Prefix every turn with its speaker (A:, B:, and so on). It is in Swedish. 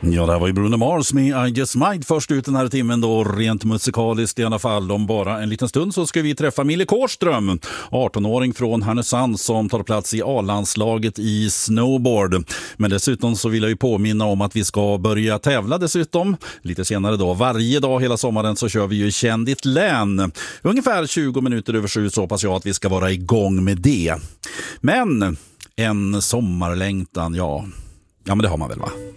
A: Ja, det här var ju Bruno Mars med I Just Might först ut den här timmen då, rent musikaliskt i alla fall. Om bara en liten stund så ska vi träffa Mille Kårström, 18-åring från Härnösand som tar plats i A-landslaget i snowboard. Men dessutom så vill jag ju påminna om att vi ska börja tävla dessutom lite senare då. Varje dag hela sommaren så kör vi ju Känn ditt län. Ungefär 20 minuter över 7 så hoppas jag att vi ska vara igång med det. Men en sommarlängtan, ja men det har man väl, va?